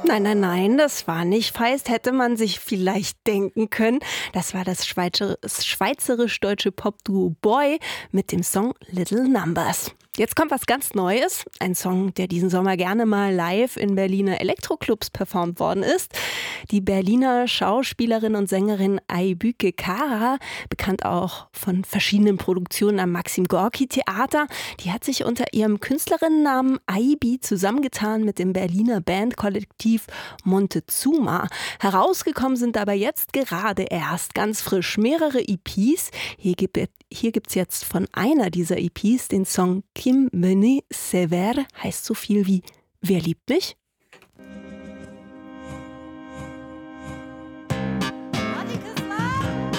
Nein, nein, nein, das war nicht Feist, hätte man sich vielleicht denken können. Das war das schweizerisch-deutsche Popduo Boy mit dem Song Little Numbers. Jetzt kommt was ganz Neues, ein Song, der diesen Sommer gerne mal live in Berliner Elektroclubs performt worden ist. Die Berliner Schauspielerin und Sängerin Aybüke Kara, bekannt auch von verschiedenen Produktionen am Maxim-Gorki-Theater, die hat sich unter ihrem Künstlerinnennamen Aibi zusammengetan mit dem Berliner Bandkollektiv Montezuma. Herausgekommen sind dabei jetzt gerade erst ganz frisch mehrere EPs. Hier gibt's jetzt von einer dieser EPs den Song Kim Beni Sever, heißt so viel wie Wer liebt mich?